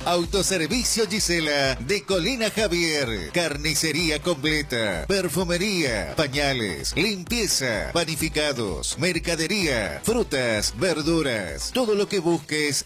Autoservicio Gisela de Colina Javier. Carnicería completa. Perfumería, pañales, limpieza, panificados, mercadería, frutas, verduras. Todo lo que busques